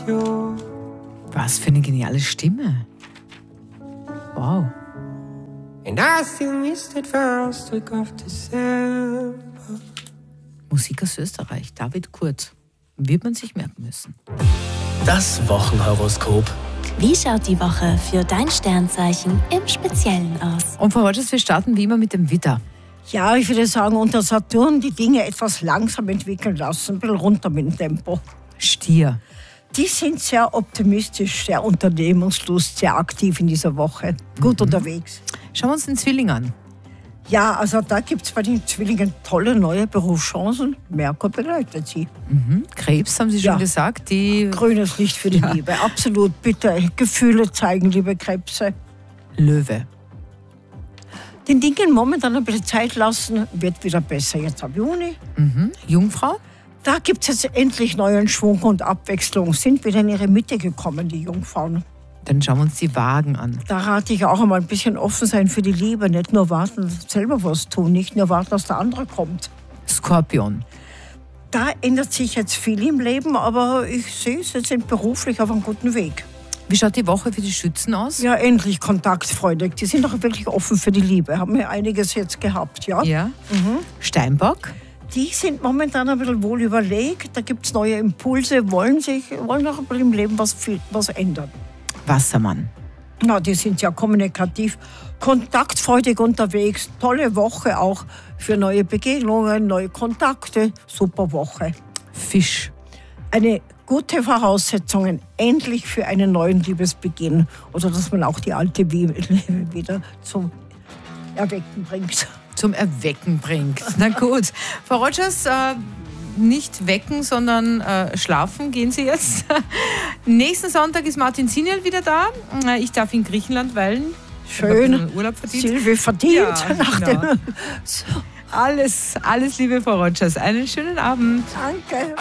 you. Was für eine geniale Stimme. Wow. And I still miss that first week of December. Musik aus Österreich, David Kurz. Wird man sich merken müssen. Das Wochenhoroskop. Wie schaut die Woche für dein Sternzeichen im Speziellen aus? Und Frau Rogers, wir starten wie immer mit dem Widder. Ja, ich würde sagen, unter Saturn die Dinge etwas langsam entwickeln lassen, ein bisschen runter mit dem Tempo. Stier. Die sind sehr optimistisch, sehr unternehmungslust, sehr aktiv in dieser Woche. Gut unterwegs. Schauen wir uns den Zwilling an. Ja, also da gibt es bei den Zwillingen tolle neue Berufschancen. Merkur begleitet sie. Krebs, haben Sie schon Ja. gesagt. Die Grünes Licht für die Liebe. Absolut, bitte. Gefühle zeigen, liebe Krebse. Löwe. Den Dingen momentan ein bisschen Zeit lassen, wird wieder besser jetzt ab Juni. Jungfrau. Da gibt es jetzt endlich neuen Schwung und Abwechslung. Sind wieder in ihre Mitte gekommen, die Jungfrauen. Dann schauen wir uns die Wagen an. Da rate ich auch einmal ein bisschen offen sein für die Liebe. Nicht nur warten, selber was tun. Nicht nur warten, dass der andere kommt. Skorpion. Da ändert sich jetzt viel im Leben, aber ich sehe, sie sind beruflich auf einem guten Weg. Wie schaut die Woche für die Schützen aus? Ja, endlich kontaktfreudig. Die sind doch wirklich offen für die Liebe. Haben wir einiges jetzt gehabt, ja? Ja. Steinbock. Die sind momentan ein bisschen wohl überlegt. Da gibt es neue Impulse, wollen auch ein bisschen im Leben was ändern. Wassermann. Na, die sind ja kommunikativ, kontaktfreudig unterwegs. Tolle Woche auch für neue Begegnungen, neue Kontakte. Super Woche. Fisch. Eine gute Voraussetzungen endlich für einen neuen Liebesbeginn. Oder dass man auch die alte Liebe wieder zum Erwecken bringt. Zum Erwecken bringt. Na gut. Frau Rogers, nicht wecken, sondern schlafen gehen Sie jetzt. Nächsten Sonntag ist Martin Sinial wieder da. Ich darf in Griechenland weilen. Schön. Urlaub verdient. Silvi verdient. Ja, nach genau. dem Alles Liebe, Frau Rogers. Einen schönen Abend. Danke.